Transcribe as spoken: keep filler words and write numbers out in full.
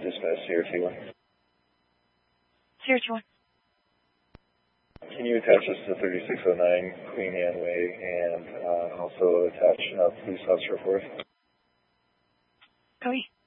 dispatch Sierra T one. Sierra T one. Can you attach us to thirty-six oh nine Queen Anne Way and uh, also attach uh, police officer report? Copy.